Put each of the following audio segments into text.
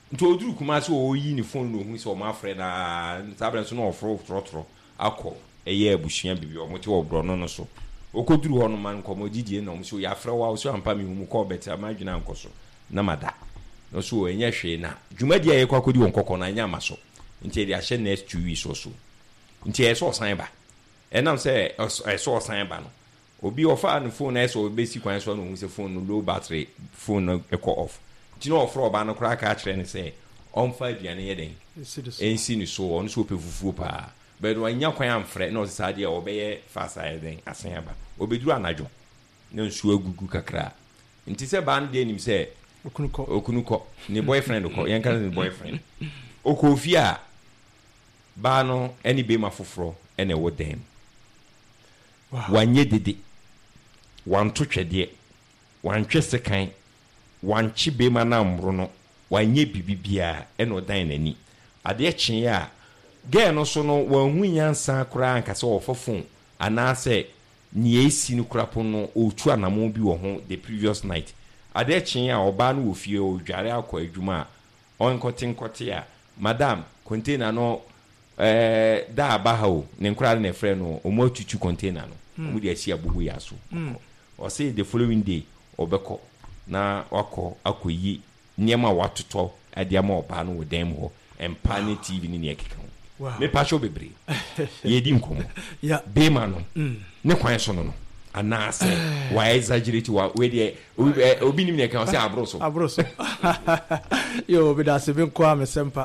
nto oduru kuma se o yi ni phone no hu se o ma frɛ na sabra so no ofro trotro akɔ eye abusua bibi o mo te obro no so okoduru ho no man komo gigie na o so ya frɛ wa o so ampa mi hu ko beta ma dwena nkoso na mada no so enye hwe na dwumadi aye kwa kodi won kokɔ na nya maso nti e ahye next 2 weeks so nti e so san ba enam se e so san ba no obi ofa no phone na so besi kwan so no hu se phone no low battery phone no e call off nti no ofro ba no kra ka kire ne se onfa aduane ye den ensi ni so on so pefufuo pa but wanya kwan amfre na o sade e obeye fasa ye den asen aba obeduru anadwo na nsu agugu kakra nti se ba no de nim se okunuko ni boyfriend ko yen kan ni boyfriend okofia ba no eni be mafoforo ene wo dem wanye dede wanto twede wantwe sekan wanchi be ma na mbro no wanye bibibia ene odan nani ade kyen ya ge no so no wanhu nyansa kura ankase ofofon anase ni esi no krapo no otu anamo bi wo ho the previous night ade kyen ya oba no ofie odware akọ adwuma onkotinkote ya madam container no da abaha o ne nkura na frɛ no omo atutu container no omo de asi abubu ya so o say the following day obekɔ na wakɔ akɔyi niema watoto ade ama oba no wodem ho empa ne tv ni ne ekeka ho me pa sho bebre ye di nkomo ya be ma no ne kwan so no anase why exaggerate wa we de obi ni ne kan say abroso yo be da se ben kwa me sempa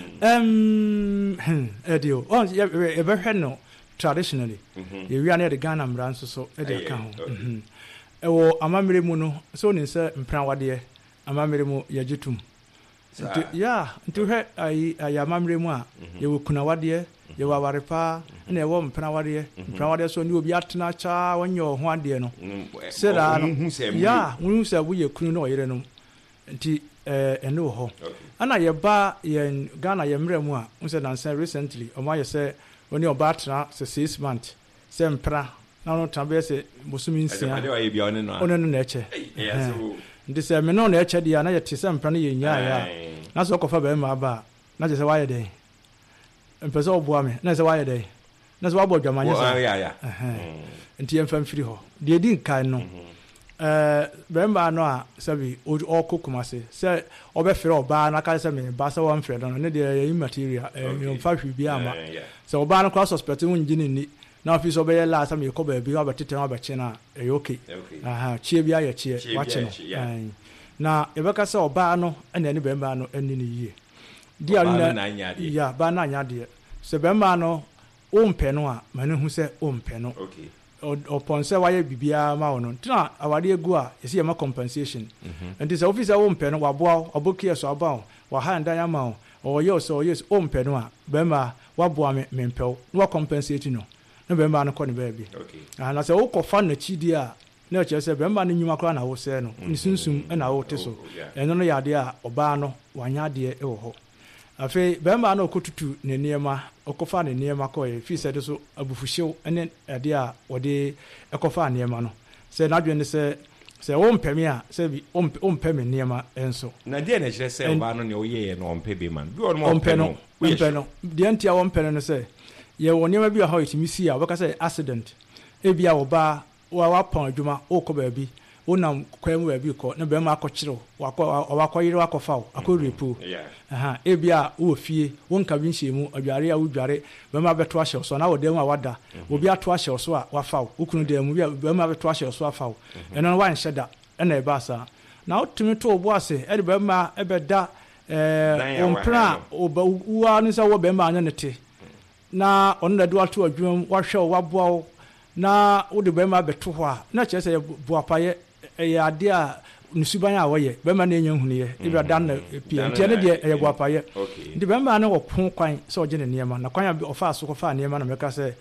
edio on ye be hwe no traditionally ye wi na de Ghana mran so e de ka ho ewo amamere mu no so ni se mpran wade amamere mu ye gitum nti hwe ay amamere mu a ye wo kuna wade ye wa warepa na ye wo mpran wade so ni obi atena cha wonyo ho ade no sera no wonu se wo ye kunu no yere no nti ene wo ho ana ye ba ye Ghana ye mre mu a unse danse recently o ma ye se oni oba atena se 6 months se mpra na no tabe se bosumi nsia ono no na eche ndi se me no na eche dia na ye tese mpra na ye nya ya na so kofa ba ma ba na je se wa ye den mpese oboa me na se wa ye den na se wa bo dwamanye se nti em fam firi ho de di nkan no bemba no a sabi o kokuma se obefere oba na ka se me ba se won fere no ne de material you fa hwi bi ama se oba no cross suspect won ngini ni na office obeye la sa me ko ba bi wa betete wa bache na okay chie bi aye chie wa che no na ebeka se oba no ene ni bemba no eni ni yie dia na ya ba na anya de se bemba no o mpe no a mane hu se o mpe no upon say why bibia ma wono tina awade egu a yesi ma compensation and say officer wo mpe no waboa obokie so aba wa ha ndan ya ma o yes o mpe no a bema waboa me mpɛw no compensate no na bema no kɔ ne baabi na say wo kɔfa na chidi a na che say bema no nyuma kora na wo sɛ no ni sunsum na wo te so ɛno no yade a oba no wanya de ɛwɔ hɔ afi bema no kotutu ne niema okofa ne niema ko e fi sɛ so abufuhyew ene ade a wode ekofa niema no sɛ na dwene sɛ wo mpɛme a sɛ bi o mpɛme niema enso na de na kyerɛ sɛ oba no ne oyeye no mpɛ be man bi on mo mpɛ no de antia wo mpɛ no sɛ ye wo niema bi a ha itimi si a wobɛka sɛ accident e bia oba wa pon adwuma o kɔ baabi wonam kwam baabi kɔ na bɛma akɔkyerɛw wakɔyere wakɔfaw akɔrepo ebia wo fie wonka bi nhyemu adware a wodware bɛma bɛto ahyɛ so na wodam a wada obi ato ahyɛ so a wafaw wokunu dem bi bɛma bɛto ahyɛ so afaw ɛno no wanhyɛ da ɛna ɛba sa na wotumi to obo ase ɛde bɛma ɛbɛda ompra oba no sɛ wo bɛma anya ne te na ɔno na de wato adwuma wahwɛ waboa na wode bɛma bɛto hɔ a na kyerɛ sɛ boapaye ɛyɛ ade a nusuban a wɔyɛ bɛma na enya huniye ibra dan na pia ntia ne de ɛyɛ boapaye ndi bɛma na wɔpon kwan sɛ ɔgye ne niema na kwan a ɔfa so kɔfa niema na mɛka sɛ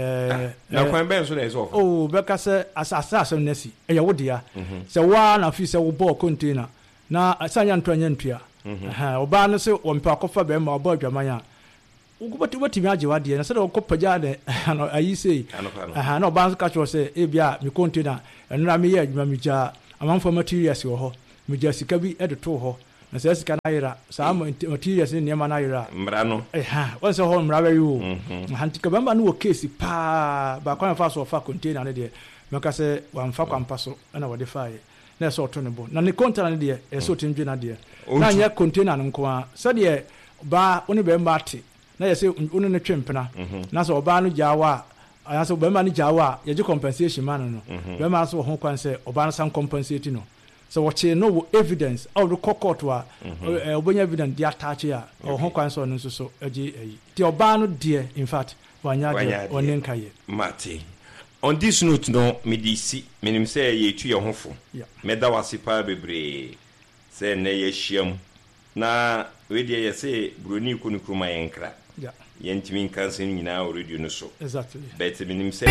na kwan bɛn so na ɛsɛ ɔfa bɛka sɛ asase nasi ɛyɛ wodia sɛ wa na fi sɛ wo bɔ container na asanya ntɔnya ntua ɔba no sɛ wɔmpa kɔfa bɛma ɔbɔ adwaman a wotimi agye wade na sɛ de wɔkɔpagya de ayi sei na ɔba nso ka kyerɛ sɛ ebia me container ɛno na meyɛ adwuma megya amanfo materials wɔ hɔ megya sika bi de to hɔ na sɛ sika na yera saa materials ne nneɛma na yera mmara no wɔn sɛ hɔ mmara bɛyi o hanti kabamba no wɔ case paa baako na fa so ɔfa container ne deɛ mɛka sɛ wamfa kwampa so ɛna wɔde faeɛ na ɛsɛ ɔto ne bo na ne container ne deɛ ɛsɛ ɔtumi dwe na deɛ na nyɛ container no nko a sɛdeɛ ɔbaa wo ne bɛrima ate na yɛ sɛ wo ne twe mpena na sɛ ɔbaa no gyaa wɔ a anasɛ bɛrima no gyaa wɔ a yɛgye compensation ma no no bɛrima nso wɔ ho kwan sɛ ɔbaa no san compensate no sɛ wɔkyee no wɔ evidence a wɔde kɔ court a ɔbɛnya evidence de ataakye a ɔwɔ ho kwan sɛ ɔno nso so agye ayi nti ɔbaa no deɛ in fact wanya deɛ ɔne nkayɛ mate on this note no mede si menim sɛ yɛtu yɛ ho fo mɛda wase paa bebree sɛ nnɛ yɛahyia mu na wedeɛ yɛ sɛ buroni kɔ no kuroma yɛnkra yɛntumi nka nsɛm nyinaa wɔ radio no so but menim sɛ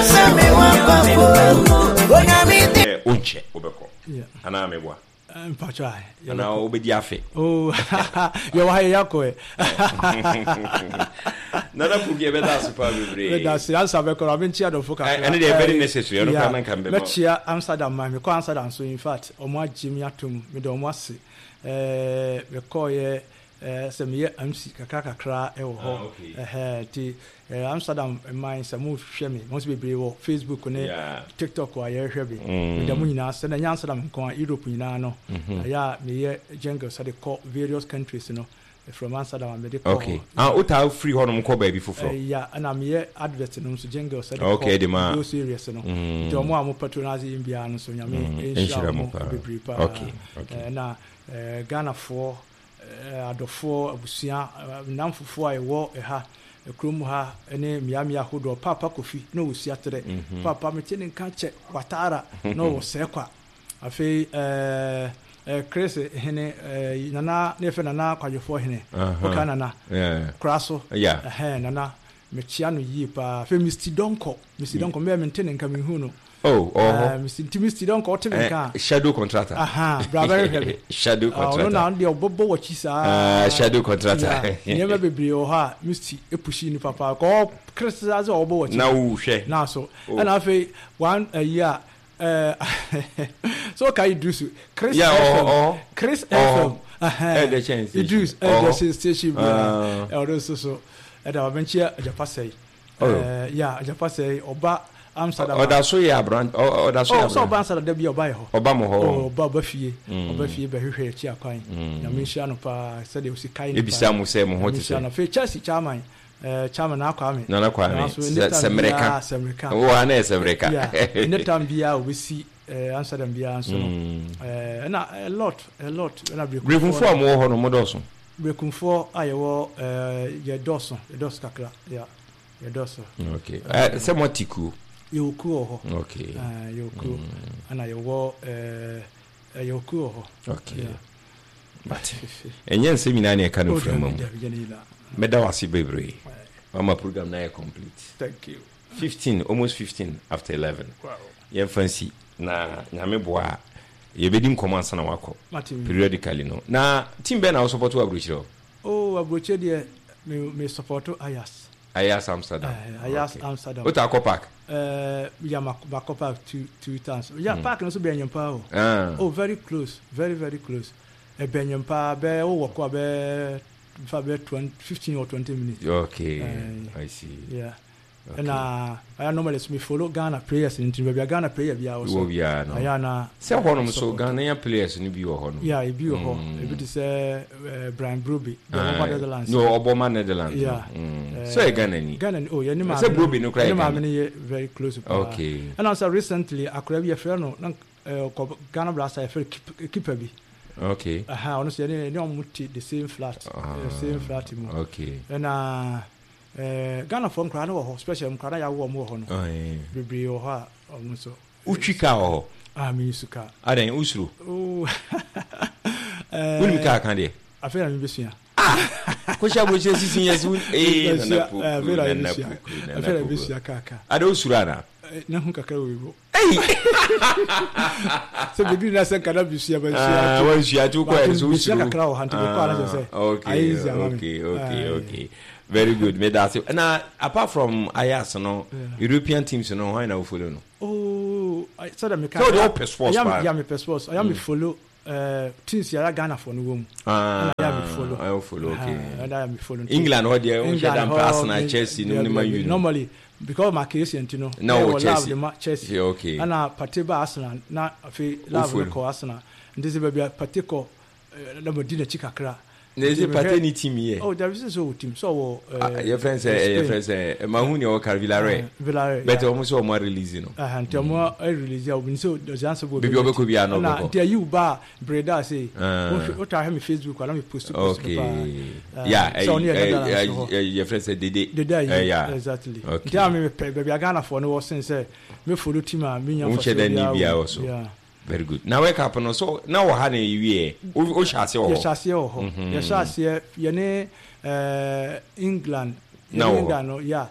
ɔnkyɛ wobɛkɔ anaa meboa anaa wobɛdi afe yɛwɔ ha yɛyɛakɔɛ nana pugi ɛbɛda ase paa bebree ansa bɛkɔ abenkyia dɔfo ɛne deɛ very necessary ɛno kora na nka mbɛma mɛkyia Amsterdam ma mekɔ Amsterdam so in fact ɔmo agye me atom mede ɔmo ase mekɔɔyɛ sɛ meyɛ MC kakra ɛwɔ hɔ nti Amsterdam man sɛ mohwɛ me mo nso bebree wɔ Facebook ne TikTok a yɛhwɛ bi meda mo nyinaa sɛ na nyɛ Amsterdam nko a Europe nyinaa no ɛyɛ a meyɛ jungle sɛde kɔ various countries no from Amsterdam a mede kɔ wotaa free hɔ nom kɔ baabi foforɔ ɛna meyɛ advert no nso jungle sɛde kɔ those areas no nti ɔmo a mo patronise yɛn biara no so nyame ɛnhyira mo bebree paa na Ghanafoɔ adɔfoɔ abusua namfofoɔ a ɛwɔ ɛha kurom ha ne mmeammea ahodoɔ papa kofi na ɔwɔsi atrɛ papa mete ne nka kyɛ watara na ɔwɔ sɛɛ kwa afei Chris hene nana ne yɛfɛ nana kwadwofoɔ hene woka nana kora so nana mekyia no yie paa afei Mr. Donko mɛyɛ mente ne nka mehu no Mr. Donko ɔte me nka shadow contractor brabɛre hwɛ shadow contractor ɔno na deɛ ɔbɔbɔ wɔkyi saa shadow contractor nneɛma bebree wɔ hɔ a Mr. epushi ni papa kɔ criticize ɔbɔ wɔkyi na wohwɛ na so ɛna afei one ayi a so can you do so Chris FM the chance Idris the station so ɛda wabenchia ajapasai ajapasai oba Amsterdam oda so ya brand oda so ya so oba Amsterdam da bi oba ye ho oba mo ho oba fie behwehwe achi akwan na menhia no pa sɛ de osi kai ebisa mo sɛ mo ho te sɛ na fe Chelsea chairman na Kwame Semreka wo ana Semreka ne tambia obisi Amsterdam bia nso no na a lot na brekunfo am wo ho no modoso brekunfo ayewo yedoso kakra yedoso okay sɛ motiku yoku ho okay yoku ana yewo yoku ho okay but enye nsɛm nyina ne ka no fra mam meda wase bebree mama program na complete. Thank you. 15 after 11. Wow. Yen fancy na nyame boa yebedi nkoma ansa na wakɔ periodically no. Na team ben na support Abrochire. Abrochire de me support Ayas Amsterdam. Ayas Amsterdam. Ota akɔ park. Ya makɔ park two times. Ya park no so be enyempa o. Very close, very very close. E be enyempa be wo wɔkɔ be for about 15 or 20 minutes. Okay, I see. Yeah. Okay. And I normally follow Ghana players in Ghana player be also. Yeah, no. Ayana. Say one so Ghana players ni bi ho. Yeah, bi ho. E bi say Brian Broby, the Netherlands. No, Obama Netherlands. Yeah. So Ghana ni. Oh, yeah, ni ma. Say Broby no cry. Ni ma me very close. Okay. And also recently akora bi afre no Ghana Blaster afre keeper bi. Okay. Honestly, they don't the same flat. Okay. And Ghana from Crano, special Crana, I want more on. Oh, yeah. Baby, or her, almost so. Uchika, Misuka. I didn't Usru. Oh, Wilmka candy. I feel I'm missing. Which I was just seeing as I don't surrender. No, Kakao. So we didn't say cannot see about she had to quite so crowd hunting. Okay. Very good. Made that. Now, apart from Ayas, no European teams, why now follow? Oh, I said I'm a sports. I am a follow teams yara Ghana for no room. I follow. Okay. England what they Arsenal, Chelsea, normally because my case you no Chelsea. Okay. And particular Arsenal na afi love ko Arsenal. This is be particular number dinner chikakra. There's a paternity team here. Oh, there is a team. So your friends say Mahuni or Villarreal. Better almost all more releasing. And more release your so the answer will be no. There you bar Breda say what I have Facebook or let me post to okay. Yeah, your friend said yeah, exactly. Okay. Tell me baby I Ghana for no sense me follow team also. Yeah. Very good. Now wake up no so now we have a o chase o. Yes, chase ye ne England. No, yeah.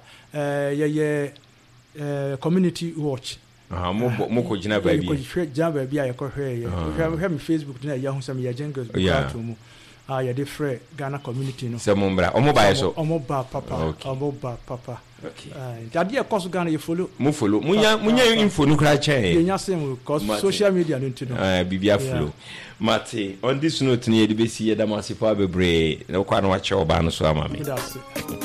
Community watch. Mo ko jina baby. Ko jina baby ya ko hwe. We have Facebook na ya hu sam ya jengos because mu. Ya de free Ghana community no. Se mo mbra. Omo ba so. Omo ba papa. Okay. Dadi e koso Ghana you follow. Mo follow. Munya info no kra chen. You nya same because social media no ntino. Bibia follow. Mate, on this note ni e de be si e da masifa bebre. Na kwa na wa che oba no so ama me.